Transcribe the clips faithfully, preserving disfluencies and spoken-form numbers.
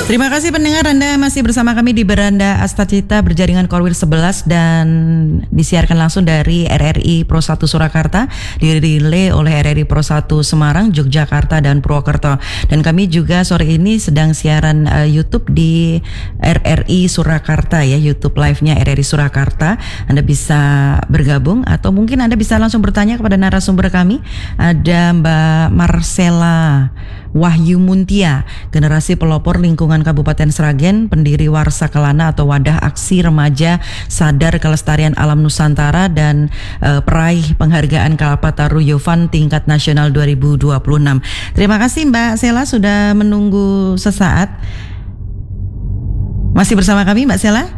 Terima kasih pendengar, Anda masih bersama kami di Beranda Astacita berjaringan Korwil sebelas dan disiarkan langsung dari R R I Pro satu Surakarta, dirilai oleh R R I Pro satu Semarang, Yogyakarta dan Purwokerto. Dan kami juga sore ini sedang siaran uh, YouTube di R R I Surakarta ya, YouTube live-nya R R I Surakarta. Anda bisa bergabung atau mungkin Anda bisa langsung bertanya kepada narasumber kami. Ada Mbak Marcella Wahyu Muntia, generasi pelopor lingkungan Kabupaten Sragen, pendiri Warsa Kelana atau Wadah Aksi Remaja Sadar Kelestarian Alam Nusantara dan uh, peraih penghargaan Kalpataru Yovan tingkat nasional dua ribu dua puluh enam. Terima kasih Mbak Sela sudah menunggu sesaat. Masih bersama kami Mbak Sela?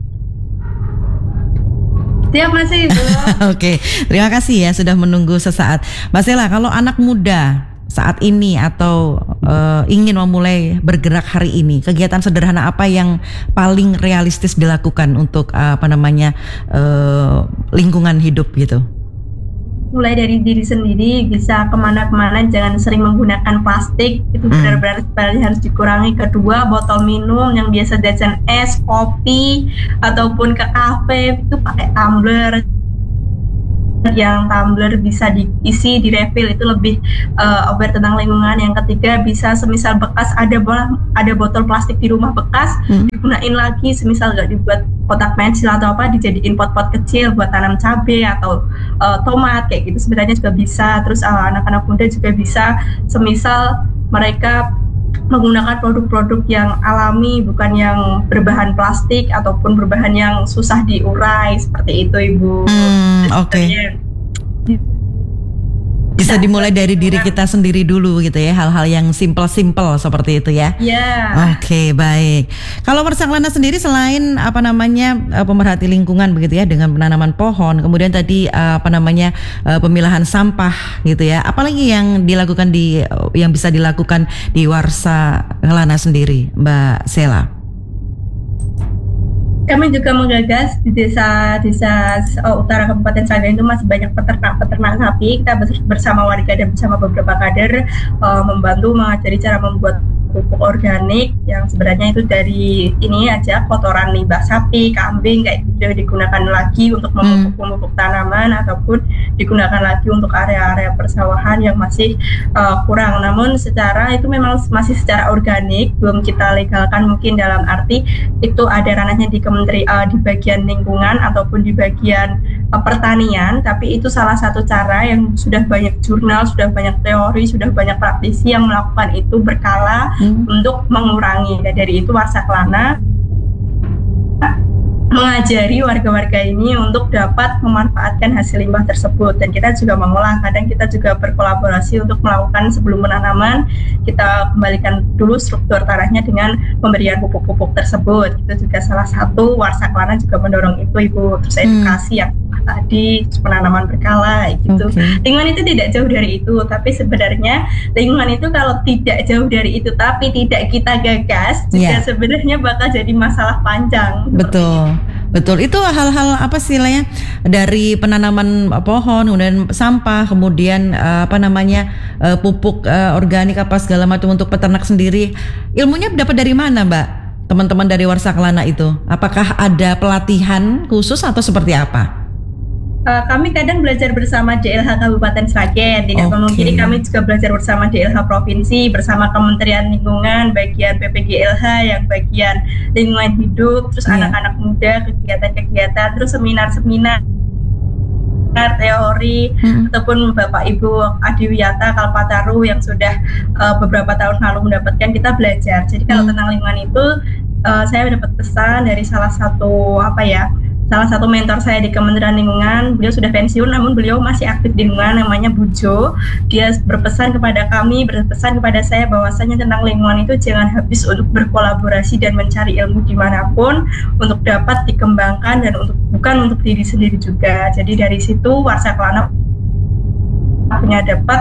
Siap masih Ibu. Oke, terima kasih ya sudah menunggu sesaat. Mbak Sela, kalau anak muda saat ini atau uh, ingin memulai bergerak hari ini, kegiatan sederhana apa yang paling realistis dilakukan untuk uh, apa namanya uh, lingkungan hidup gitu? Mulai dari diri sendiri, bisa kemana-kemana, jangan sering menggunakan plastik, itu hmm. benar-benar harus dikurangi. Kedua, botol minum yang biasa jajan es, kopi, ataupun ke kafe, itu pakai tumbler. Yang tumbler bisa diisi, direfill, itu lebih uh, aware tentang lingkungan. Yang ketiga, bisa semisal bekas ada bola, ada botol plastik di rumah bekas, hmm. digunain lagi, semisal nggak dibuat kotak pensil atau apa, dijadiin pot-pot kecil buat tanam cabai atau uh, tomat kayak gitu, sebenarnya juga bisa. Terus uh, anak-anak muda juga bisa, semisal mereka menggunakan produk-produk yang alami, bukan yang berbahan plastik ataupun berbahan yang susah diurai, seperti itu Ibu. Hmm, Oke. Okay. Bisa dimulai dari diri kita sendiri dulu gitu ya, hal-hal yang simple-simple seperti itu ya. Iya. Yeah. Oke, okay, baik. Kalau Warsa Kelana sendiri selain apa namanya pemerhati lingkungan begitu ya, dengan penanaman pohon, kemudian tadi apa namanya pemilahan sampah gitu ya, apalagi yang dilakukan di yang bisa dilakukan di Warsa Kelana sendiri, Mbak Sela? Kami juga menggagas di desa-desa oh, utara Kabupaten Sragen itu masih banyak peternak-peternak sapi. Kita bersama warga dan bersama beberapa kader uh, membantu mengajari cara membuat pupuk organik yang sebenarnya itu dari ini aja, kotoran limbah sapi, kambing kayak gitu, digunakan lagi untuk memupuk-memupuk tanaman ataupun digunakan lagi untuk area-area persawahan yang masih uh, kurang. Namun secara itu memang masih secara organik, belum kita legalkan, mungkin dalam arti itu ada ranahnya di kementeri uh, di bagian lingkungan ataupun di bagian uh, pertanian, tapi itu salah satu cara yang sudah banyak jurnal, sudah banyak teori, sudah banyak praktisi yang melakukan itu berkala Hmm. untuk mengurangi. Dan dari itu Warsa Kelana mengajari warga-warga ini untuk dapat memanfaatkan hasil limbah tersebut, dan kita juga mengolah. Kadang kita juga berkolaborasi untuk melakukan sebelum penanaman, kita kembalikan dulu struktur tanahnya dengan pemberian pupuk-pupuk tersebut. Itu juga salah satu Warsa Kelana juga mendorong itu Ibu. Terus edukasi hmm. yang tadi, penanaman berkala gitu. Okay. Lingkungan itu tidak jauh dari itu, tapi sebenarnya lingkungan itu kalau tidak jauh dari itu tapi tidak kita gagas juga yeah. sebenarnya bakal jadi masalah panjang. Betul. Betul, itu hal-hal apa sih lah ya, dari penanaman pohon, kemudian sampah, kemudian uh, apa namanya uh, pupuk uh, organik apa segala macam untuk peternak sendiri. Ilmunya dapat dari mana Mbak? Teman-teman dari Warsa Kelana itu, apakah ada pelatihan khusus atau seperti apa? Uh, kami kadang belajar bersama D L H Kabupaten Sragen, tidak okay. memungkiri kami juga belajar bersama D L H Provinsi, bersama Kementerian Lingkungan, bagian P P G L H yang bagian lingkungan hidup, terus yeah. anak-anak muda, kegiatan-kegiatan, terus seminar-seminar teori, hmm. ataupun Bapak Ibu Adiwiyata Kalpataru yang sudah uh, beberapa tahun lalu mendapatkan, kita belajar. Jadi kalau hmm. tentang lingkungan itu uh, saya dapat pesan dari salah satu apa ya salah satu mentor saya di Kementerian Lingkungan. Beliau sudah pensiun namun beliau masih aktif di lingkungan, namanya Bujo. Dia berpesan kepada kami, berpesan kepada saya bahwasanya tentang lingkungan itu jangan habis untuk berkolaborasi dan mencari ilmu dimanapun untuk dapat dikembangkan dan untuk bukan untuk diri sendiri juga. Jadi dari situ Warsa Kelana punya dapat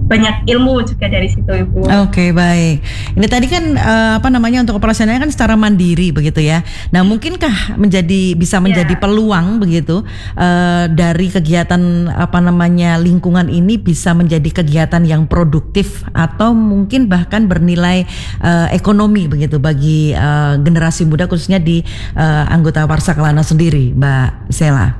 banyak ilmu juga dari situ Ibu. Oke, okay, baik. Ini tadi kan uh, apa namanya untuk operasionalnya kan secara mandiri begitu ya. Nah, mungkinkah menjadi bisa menjadi yeah. peluang begitu uh, dari kegiatan apa namanya lingkungan ini bisa menjadi kegiatan yang produktif atau mungkin bahkan bernilai uh, ekonomi begitu bagi uh, generasi muda khususnya di uh, anggota Warsa Kelana sendiri, Mbak Sela?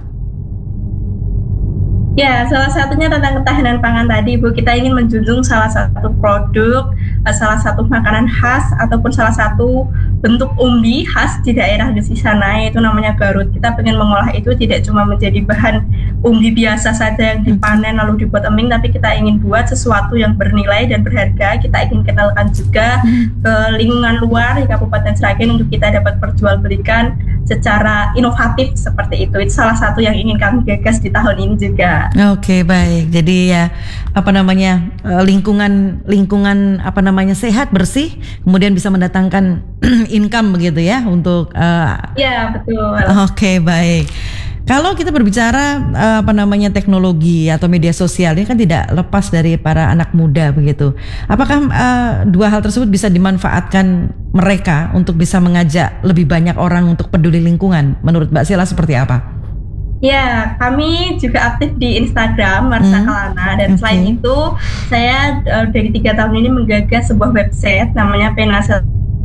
Ya, salah satunya tentang ketahanan pangan tadi, Bu. Kita ingin menjunjung salah satu produk, salah satu makanan khas, ataupun salah satu bentuk umbi khas di daerah Gesi sana, yaitu namanya Garut. Kita ingin mengolah itu tidak cuma menjadi bahan umbi biasa saja yang dipanen lalu dibuat eming, tapi kita ingin buat sesuatu yang bernilai dan berharga. Kita ingin kenalkan juga ke lingkungan luar di Kabupaten Sragen untuk kita dapat perjualbelikan secara inovatif seperti itu. Itu salah satu yang ingin kami gagas di tahun ini juga. Oke, okay, baik. Jadi ya apa namanya lingkungan lingkungan apa namanya sehat, bersih, kemudian bisa mendatangkan income begitu ya untuk. Uh, ya betul. Oke, okay, baik. Kalau kita berbicara uh, apa namanya teknologi atau media sosial ini kan tidak lepas dari para anak muda begitu. Apakah uh, dua hal tersebut bisa dimanfaatkan mereka untuk bisa mengajak lebih banyak orang untuk peduli lingkungan? Menurut Mbak Sela seperti apa? Ya, kami juga aktif di Instagram Warsa hmm. Kelana dan okay. selain itu saya uh, dari tiga tahun ini menggagas sebuah website namanya penasela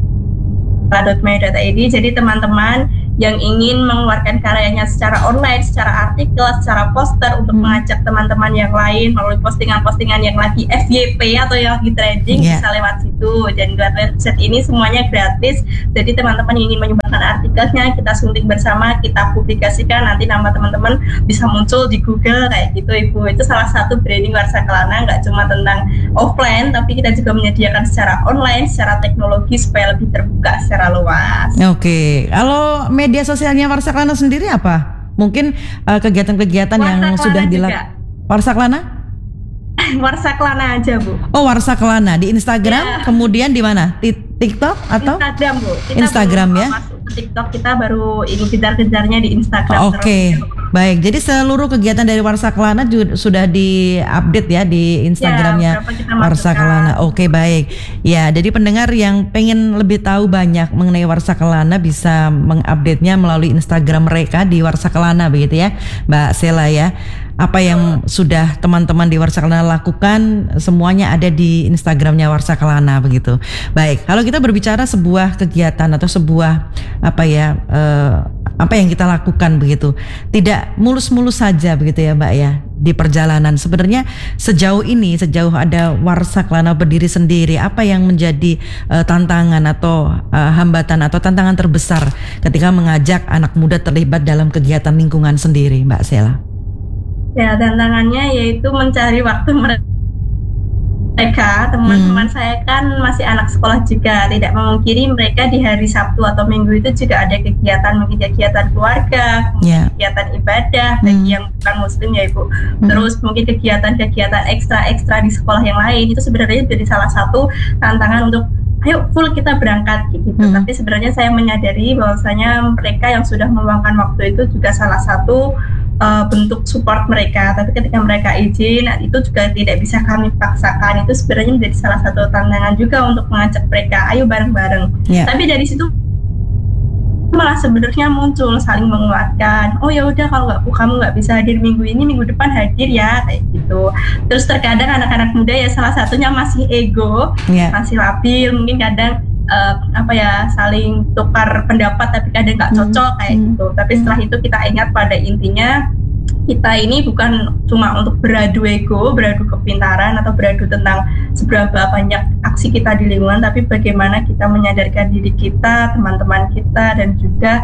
dot my dot i d. Jadi teman-teman yang ingin mengeluarkan karyanya secara online, secara artikel, secara poster untuk hmm. mengajak teman-teman yang lain melalui postingan-postingan yang lagi F Y P atau yang lagi trending yeah. bisa lewat situ. Dan website ini semuanya gratis. Jadi teman-teman yang ingin menyumbangkan artikelnya kita sunting bersama, kita publikasikan, nanti nama teman-teman bisa muncul di Google kayak gitu Ibu. Itu salah satu branding Warsa Kelana, nggak cuma tentang offline, tapi kita juga menyediakan secara online, secara teknologi supaya lebih terbuka secara luas. Oke, okay. Kalau media sosialnya Warsa Kelana sendiri apa? Mungkin uh, kegiatan-kegiatan Warsa yang Kelana sudah dilakukan. Warsa Kelana? Warsa Kelana aja Bu. Oh, Warsa Kelana di Instagram, yeah. Kemudian di mana? TikTok atau? Instagram Bu. Kita Instagram ya. Masuk ke TikTok, kita baru ini kejar-kejarnya di Instagram. Oke, okay. Baik. Jadi seluruh kegiatan dari Warsa Kelana juga sudah diupdate ya di Instagramnya ya, Warsa Kelana. Oke, okay, baik. Ya, jadi pendengar yang pengen lebih tahu banyak mengenai Warsa Kelana bisa mengupdate-nya melalui Instagram mereka di Warsa Kelana begitu ya, Mbak Sela ya. Apa yang sudah teman-teman di Warsa Kelana lakukan semuanya ada di Instagramnya Warsa Kelana begitu. Baik, kalau kita berbicara sebuah kegiatan atau sebuah apa ya uh, apa yang kita lakukan begitu, tidak mulus-mulus saja begitu ya Mbak ya di perjalanan. Sebenarnya sejauh ini, sejauh ada Warsa Kelana berdiri sendiri, apa yang menjadi uh, tantangan atau uh, hambatan atau tantangan terbesar ketika mengajak anak muda terlibat dalam kegiatan lingkungan sendiri, Mbak Sela? Ya, tantangannya yaitu mencari waktu mereka. Teman-teman hmm. saya kan masih anak sekolah juga, tidak memungkiri mereka di hari Sabtu atau Minggu itu juga ada kegiatan, mungkin kegiatan keluarga, yeah. kegiatan ibadah hmm. bagi yang bukan Muslim ya Ibu. Hmm. Terus mungkin kegiatan-kegiatan ekstra-ekstra di sekolah yang lain, itu sebenarnya jadi salah satu tantangan untuk ayo full kita berangkat gitu. Hmm. Tapi sebenarnya saya menyadari bahwasanya mereka yang sudah meluangkan waktu itu juga salah satu uh, bentuk support mereka. Tapi ketika mereka izin, itu juga tidak bisa kami paksakan. Itu sebenarnya menjadi salah satu tantangan juga untuk mengajak mereka ayo bareng-bareng. Yeah. Tapi dari situ malah sebenarnya muncul saling menguatkan. Oh ya udah kalau nggak kamu nggak bisa hadir minggu ini, minggu depan hadir ya kayak gitu. Terus terkadang anak-anak muda ya salah satunya masih ego, yeah. masih labil, mungkin kadang uh, apa ya saling tukar pendapat tapi kadang nggak cocok hmm. kayak gitu. Tapi setelah itu kita ingat pada intinya kita ini bukan cuma untuk beradu ego, beradu kepintaran atau beradu tentang seberapa banyak aksi kita di lingkungan, tapi bagaimana kita menyadarkan diri kita, teman-teman kita, dan juga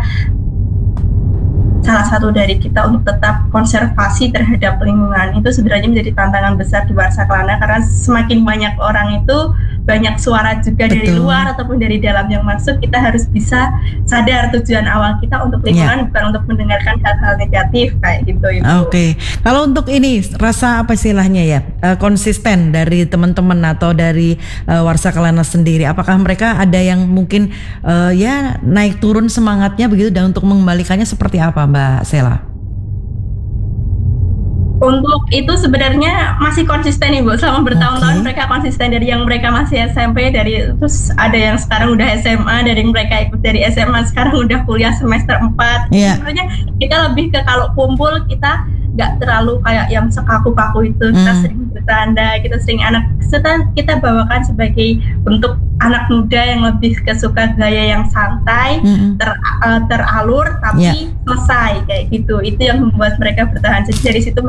salah satu dari kita untuk tetap konservasi terhadap lingkungan. Itu sebenarnya menjadi tantangan besar di Warsa Kelana karena semakin banyak orang itu banyak suara juga. Betul. Dari luar ataupun dari dalam yang masuk, kita harus bisa sadar tujuan awal kita untuk lingkungan, yeah. bukan untuk mendengarkan hal-hal negatif kayak gitu. Oke, okay. Kalau untuk ini rasa apa istilahnya ya uh, konsisten dari teman-teman atau dari uh, Warsa Kelana sendiri, apakah mereka ada yang mungkin uh, ya naik turun semangatnya begitu dan untuk mengembalikannya seperti apa Mbak Sela? Untuk itu sebenarnya masih konsisten nih Bu, selama bertahun-tahun Oke. mereka konsisten dari yang mereka masih S M P, dari terus ada yang sekarang udah S M A, dari yang mereka ikut dari S M A sekarang udah kuliah semester empat. Iya. Sebenarnya kita lebih ke kalau kumpul kita nggak terlalu kayak yang sekaku-kaku itu, kita Hmm. sering bercanda, kita sering anak kita, kita bawakan sebagai bentuk anak muda yang lebih kesuka gaya yang santai, Mm-mm. ter, uh, teralur tapi Ya. selesai kayak gitu. Itu yang membuat mereka bertahan. Jadi dari situ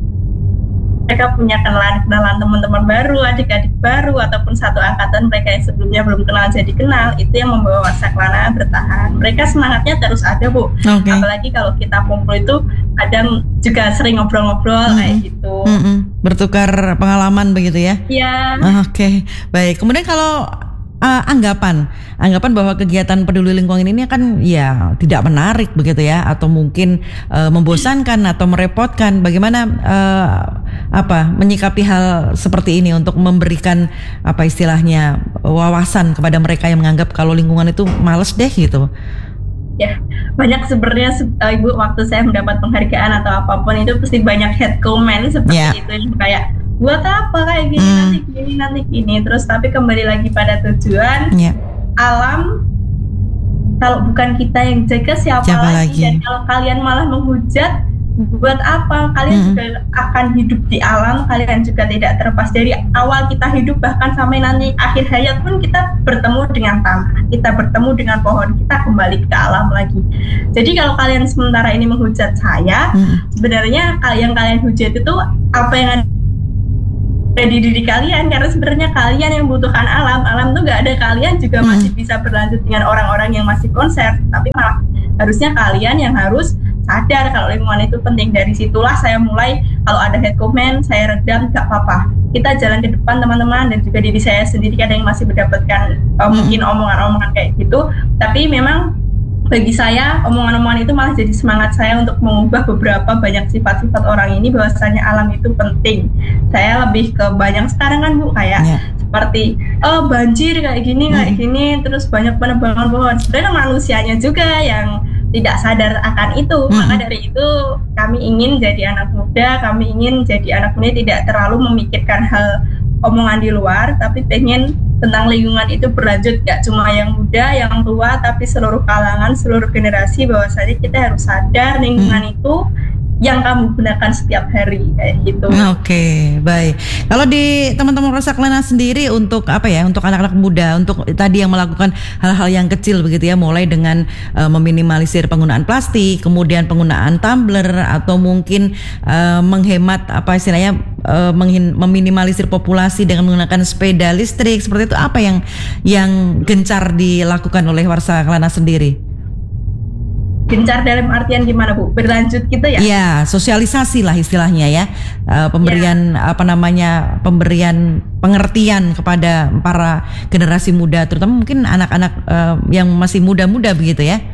mereka punya kenalan kenalan teman-teman baru, adik-adik baru, ataupun satu angkatan mereka yang sebelumnya belum kenal jadi kenal. Itu yang membawa Warsaklana bertahan. Mereka semangatnya terus ada Bu. Oke. Apalagi kalau kita kumpul itu kadang juga sering ngobrol-ngobrol Mm-mm. kayak gitu. Mm-mm. Bertukar pengalaman begitu ya. Iya. Oke, baik. Kemudian kalau uh, anggapan, anggapan bahwa kegiatan peduli lingkungan ini kan ya tidak menarik begitu ya, atau mungkin uh, membosankan atau merepotkan. Bagaimana uh, apa menyikapi hal seperti ini untuk memberikan apa istilahnya wawasan kepada mereka yang menganggap kalau lingkungan itu males deh gitu. Ya, banyak sebenarnya uh, Ibu waktu saya mendapat penghargaan atau apapun itu pasti banyak head comment seperti Yeah. itu yang kayak buat apa kayak gini Hmm. nanti gini nanti gini terus, tapi kembali lagi pada tujuan. Ya. Alam kalau bukan kita yang jaga siapa, Siapa lagi? lagi? Dan kalau kalian malah menghujat, buat apa? Kalian Hmm. juga akan hidup di alam, kalian juga tidak terlepas dari awal kita hidup, bahkan sampai nanti akhir hayat pun kita bertemu dengan tanah, kita bertemu dengan pohon, kita kembali ke alam lagi. Jadi kalau kalian sementara ini menghujat saya, Hmm. sebenarnya yang kalian hujat itu apa yang ada di diri kalian, karena sebenarnya kalian yang membutuhkan alam. Alam tuh nggak ada kalian juga masih bisa berlanjut dengan orang-orang yang masih konser, tapi malah harusnya kalian yang harus sadar kalau lingkungan itu penting. Dari situlah saya mulai, kalau ada head comment saya redam, gak apa-apa, kita jalan ke depan teman-teman. Dan juga diri saya sendiri kadang yang masih mendapatkan uh, mungkin omongan-omongan kayak gitu, tapi memang bagi saya omongan-omongan itu malah jadi semangat saya untuk mengubah beberapa banyak sifat-sifat orang ini, bahwasanya alam itu penting. Saya lebih ke banyak sekarang kan Bu, kayak Ya. seperti oh banjir kayak gini kayak Hmm. gini, terus banyak penebangan pohon. Sebenarnya manusianya juga yang tidak sadar akan itu. Hmm. Maka dari itu kami ingin jadi anak muda, kami ingin jadi anak muda tidak terlalu memikirkan hal omongan di luar, tapi pengen tentang lingkungan itu berlanjut, gak cuma yang muda, yang tua, tapi seluruh kalangan, seluruh generasi, bahwasanya kita harus sadar lingkungan hmm. itu yang kamu gunakan setiap hari kayak gitu. Oke, baik. Kalau di teman-teman Warsaklana sendiri untuk apa ya? Untuk anak-anak muda, untuk tadi yang melakukan hal-hal yang kecil begitu ya, mulai dengan uh, meminimalisir penggunaan plastik, kemudian penggunaan tumbler, atau mungkin uh, menghemat apa istilahnya uh, menghin- meminimalisir populasi dengan menggunakan sepeda listrik seperti itu. Apa yang yang gencar dilakukan oleh Warsaklana sendiri? Gencar dalam artian gimana Bu? Berlanjut gitu ya? Iya, sosialisasi lah istilahnya ya, uh, pemberian ya. apa namanya, pemberian pengertian kepada para generasi muda, terutama mungkin anak-anak uh, yang masih muda-muda begitu ya.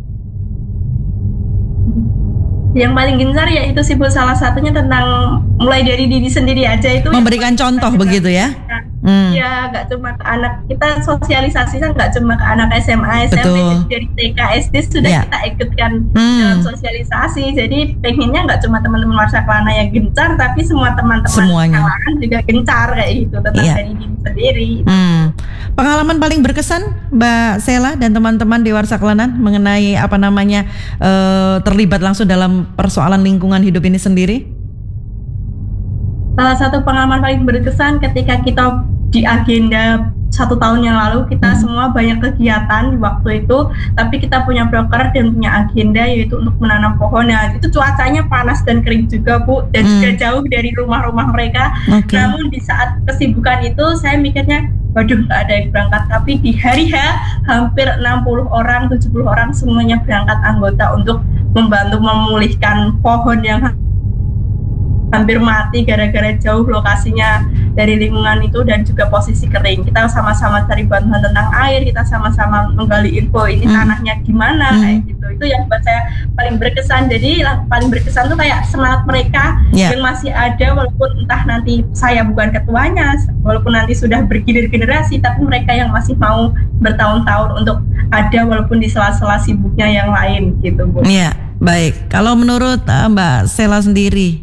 Yang paling gencar ya itu sih Bu, salah satunya tentang mulai dari diri sendiri aja itu. Memberikan contoh kita, begitu ya? Hmm. Ya, nggak cuma ke anak, kita sosialisasi kan nggak cuma ke anak S M A, S M P, dari T K, S D sudah ya. Kita ikutkan hmm. dalam sosialisasi. Jadi pengennya nggak cuma teman-teman Warsaklana yang gencar, tapi semua teman-teman kalangan juga gencar kayak gitu, tentang ya. Dari diri sendiri. Hmm. Pengalaman paling berkesan Mbak Sela dan teman-teman di Warsaklana mengenai apa namanya uh, terlibat langsung dalam persoalan lingkungan hidup ini sendiri? Salah satu pengalaman paling berkesan ketika kita di agenda satu tahun yang lalu, kita hmm. semua banyak kegiatan di waktu itu, tapi kita punya broker dan punya agenda yaitu untuk menanam pohon. Nah, itu cuacanya panas dan kering juga Bu, dan hmm. juga jauh dari rumah-rumah mereka. Okay. Namun di saat kesibukan itu saya mikirnya, waduh nggak ada yang berangkat, tapi di hari H hampir enam puluh orang, tujuh puluh orang semuanya berangkat anggota untuk membantu memulihkan pohon yang hampir mati gara-gara jauh lokasinya dari lingkungan itu dan juga posisi kering. Kita sama-sama cari bantuan tentang air, kita sama-sama menggali info ini hmm. tanahnya gimana hmm. kayak gitu. Itu yang buat saya paling berkesan. Jadi paling berkesan tuh kayak semangat mereka yeah. yang masih ada, walaupun entah nanti saya bukan ketuanya, walaupun nanti sudah bergilir generasi, tapi mereka yang masih mau bertahun-tahun untuk ada walaupun di sela-sela sibuknya yang lain gitu Bu. Iya, yeah, baik. Kalau menurut uh, Mbak Sela sendiri,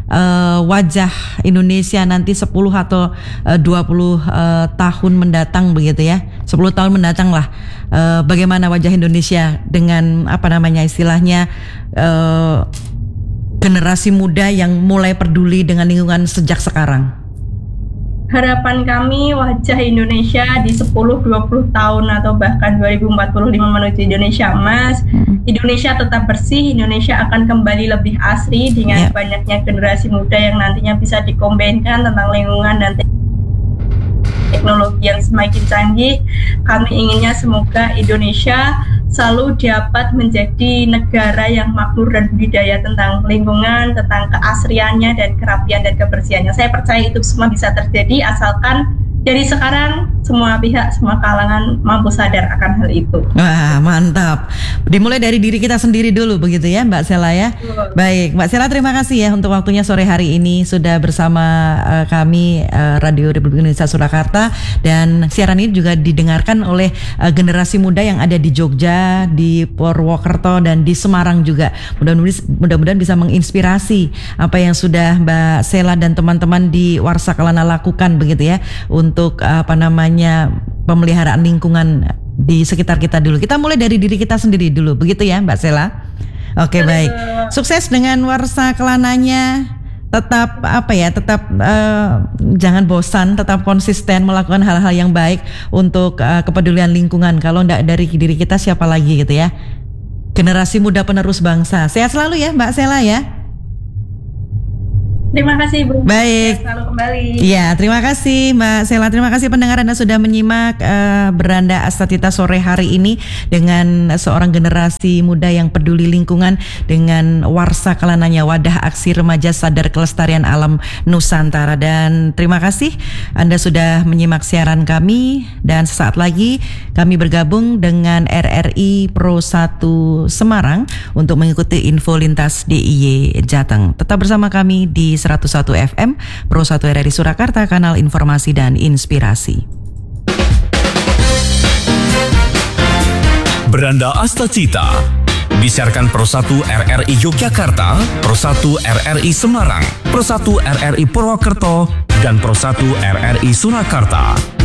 uh, wajah Indonesia nanti sepuluh atau uh, dua puluh uh, tahun mendatang begitu ya. sepuluh tahun mendatang lah. Uh, bagaimana wajah Indonesia dengan apa namanya istilahnya uh, generasi muda yang mulai peduli dengan lingkungan sejak sekarang? Harapan kami wajah Indonesia di sepuluh dua puluh tahun atau bahkan dua ribu empat puluh lima menuju Indonesia Emas, hmm. Indonesia tetap bersih, Indonesia akan kembali lebih asri dengan yeah. banyaknya generasi muda yang nantinya bisa dikombinkan tentang lingkungan dan teknologi yang semakin canggih. Kami inginnya semoga Indonesia selalu dapat menjadi negara yang makmur dan budidaya tentang lingkungan, tentang keasriannya dan kerapian dan kebersihannya. Saya percaya itu semua bisa terjadi asalkan dari sekarang semua pihak, semua kalangan mampu sadar akan hal itu. Wah, mantap. Dimulai dari diri kita sendiri dulu begitu ya Mbak Sela ya. Betul. Baik, Mbak Sela terima kasih ya untuk waktunya sore hari ini sudah bersama uh, kami uh, Radio Republik Indonesia Surakarta, dan siaran ini juga didengarkan oleh uh, generasi muda yang ada di Jogja, di Purwokerto dan di Semarang juga. Mudah-mudahan mudah-mudahan bisa menginspirasi apa yang sudah Mbak Sela dan teman-teman di Warsakalana lakukan begitu ya untuk apa namanya pemeliharaan lingkungan di sekitar kita dulu. Kita mulai dari diri kita sendiri dulu, begitu ya Mbak Sela? Oke, baik. Sukses dengan Warsakelananya. Tetap apa ya? Tetap uh, jangan bosan, tetap konsisten melakukan hal-hal yang baik untuk uh, kepedulian lingkungan. Kalau enggak dari diri kita siapa lagi gitu ya? Generasi muda penerus bangsa. Sehat selalu ya Mbak Sela ya. Terima kasih Bu. Baik. Selalu kembali. Iya, terima kasih Mbak Sela. Terima kasih pendengar Anda sudah menyimak uh, Beranda Astagita sore hari ini dengan seorang generasi muda yang peduli lingkungan dengan Warsakelananya, wadah aksi remaja sadar kelestarian alam Nusantara. Dan terima kasih Anda sudah menyimak siaran kami, dan sesaat lagi kami bergabung dengan R R I Pro satu Semarang untuk mengikuti info lintas D I Y Jateng. Tetap bersama kami di seratus satu F M Pro satu R R I Surakarta, kanal informasi dan inspirasi. Beranda Astagita disiarkan Pro satu R R I Yogyakarta, Pro satu R R I Semarang, Pro satu R R I Purwokerto, dan Pro satu R R I Surakarta.